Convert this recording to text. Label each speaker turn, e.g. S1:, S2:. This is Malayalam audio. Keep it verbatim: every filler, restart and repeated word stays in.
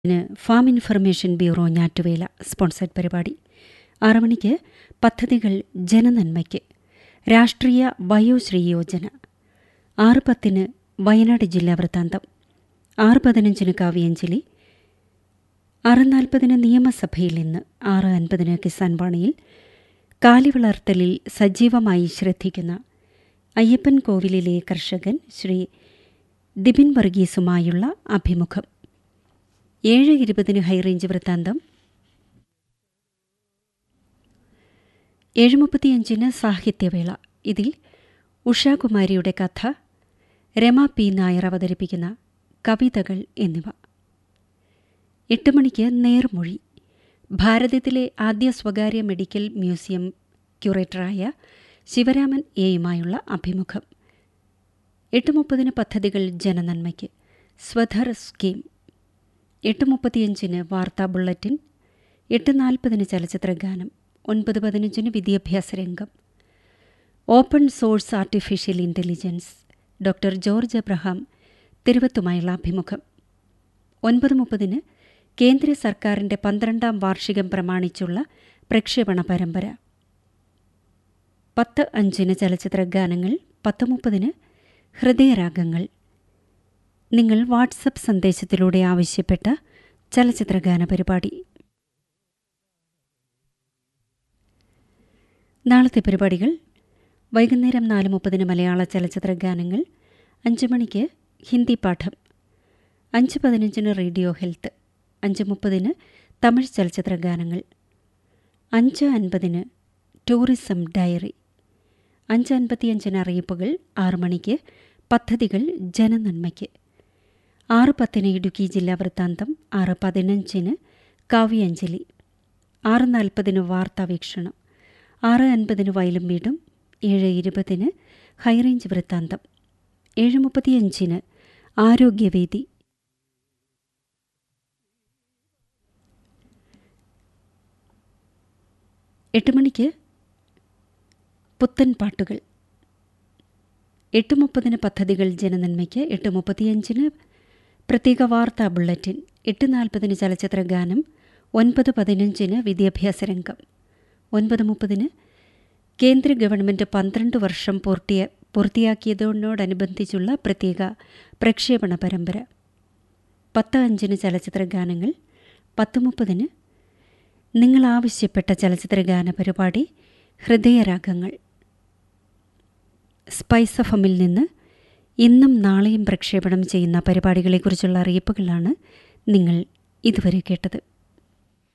S1: ഫാം ഇൻഫർമേഷൻ ബ്യൂറോ ഞാറ്റുവേല സ്പോൺസർഡ് പരിപാടി. ആറ് മണിക്ക് പദ്ധതികൾ ജനനന്മയ്ക്ക് രാഷ്ട്രീയ വയോശ്രീ യോജന. ആറ് പത്തിന് വയനാട് ജില്ലാ വൃത്താന്തം. ആറ് പതിനഞ്ചിന് കാവ്യാഞ്ജലി. ആറ് നാൽപ്പതിന് നിയമസഭയിൽ ഇന്ന്. ആറ് അൻപതിന് കിസാൻ വാണിയിൽ കാലിവളർത്തലിൽ സജീവമായി ശ്രദ്ധിക്കുന്ന അയ്യപ്പൻ കോവിലിലെ കർഷകൻ ശ്രീ ദിബിൻ വർഗീസുമായുള്ള അഭിമുഖം. ഏഴ് ഇരുപതിന് ഹൈറേഞ്ച് വൃത്താന്തം. ഏഴ് മുപ്പത്തിയഞ്ചിന് സാഹിത്യവേള. ഇതിൽ ഉഷാകുമാരിയുടെ കഥ, രമ പി നായർ അവതരിപ്പിക്കുന്ന കവിതകൾ എന്നിവ. എട്ട് മണിക്ക് നേർമൊഴി. ഭാരതത്തിലെ ആദ്യ സ്വകാര്യ മെഡിക്കൽ മ്യൂസിയം ക്യൂറേറ്ററായ ശിവരാമൻ എയുമായുള്ള അഭിമുഖം. എട്ട് മുപ്പതിന് പദ്ധതികൾ ജനനന്മയ്ക്ക് സ്വധർ സ്കീം. എട്ട് മുപ്പത്തിയഞ്ചിന് വാർത്താ ബുള്ളറ്റിൻ. എട്ട് നാൽപ്പതിന് ചലച്ചിത്രഗാനം. ഒൻപത് പതിനഞ്ചിന് വിദ്യാഭ്യാസ രംഗം. Open source artificial intelligence doctor George Abraham തിരുവത്തുമായുള്ള അഭിമുഖം. ഒൻപത് മുപ്പതിന് കേന്ദ്ര സർക്കാരിൻ്റെ പന്ത്രണ്ടാം വാർഷികം പ്രമാണിച്ചുള്ള പ്രക്ഷേപണ പരമ്പര. പത്ത് അഞ്ചിന് ചലച്ചിത്രഗാനങ്ങൾ. പത്ത് മുപ്പതിന് ഹൃദയരാഗങ്ങൾ. നിങ്ങൾ വാട്സപ്പ് സന്ദേശത്തിലൂടെ ആവശ്യപ്പെട്ട ചലച്ചിത്രഗാന പരിപാടി. നാളത്തെ പരിപാടികൾ: വൈകുന്നേരം നാല് മുപ്പതിന് മലയാള ചലച്ചിത്രഗാനങ്ങൾ. അഞ്ച് മണിക്ക് ഹിന്ദി പാഠം. അഞ്ച് പതിനഞ്ചിന് റേഡിയോ ഹെൽത്ത്. അഞ്ച് മുപ്പതിന് തമിഴ് ചലച്ചിത്രഗാനങ്ങൾ. അഞ്ച് അൻപതിന് ടൂറിസം ഡയറി. അഞ്ച് അൻപത്തിയഞ്ചിന് അറിയിപ്പുകൾ. ആറ് മണിക്ക് പദ്ധതികൾ ജനനന്മയ്ക്ക്. ആറ് പത്തിന് ഇടുക്കി ജില്ലാ വൃത്താന്തം. ആറ് പതിനഞ്ചിന് കാവ്യാഞ്ജലി. ആറ് നാൽപ്പതിന് വാർത്താവീക്ഷണം. ആറ് അൻപതിന് വയലും വീടും. ഏഴ് ഇരുപതിന് ഹൈറേഞ്ച് വൃത്താന്തം. ഏഴ് മുപ്പത്തിയഞ്ചിന് ആരോഗ്യവേദി. എട്ട് മണിക്ക് പുത്തൻ പാട്ടുകൾ. എട്ട് മുപ്പതിന് പദ്ധതികൾ ജനനന്മയ്ക്ക്. എട്ട് മുപ്പത്തിയഞ്ചിന് പ്രത്യേക വാർത്താ ബുള്ളറ്റിൻ. എട്ട് നാൽപ്പതിന് ചലച്ചിത്രഗാനം. ഒൻപത് പതിനഞ്ചിന് വിദ്യാഭ്യാസ രംഗം. ഒൻപത് മുപ്പതിന് കേന്ദ്ര ഗവൺമെൻറ് പന്ത്രണ്ട് വർഷം പൂർത്തിയ പൂർത്തിയാക്കിയതിനോടനുബന്ധിച്ചുള്ള പ്രത്യേക പ്രക്ഷേപണ പരമ്പര. പത്ത് അഞ്ചിന് ചലച്ചിത്രഗാനങ്ങൾ. പത്ത് മുപ്പതിന് നിങ്ങൾ ആവശ്യപ്പെട്ട ചലച്ചിത്രഗാന പരിപാടി ഹൃദയരാഗങ്ങൾ. സ്പൈസ് എഫ് എമ്മിൽ നിന്ന് ഇന്നും നാളെയും പ്രക്ഷേപണം ചെയ്യുന്ന പരിപാടികളെക്കുറിച്ചുള്ള അറിയിപ്പുകളാണ് നിങ്ങൾ ഇതുവരെ കേട്ടത്.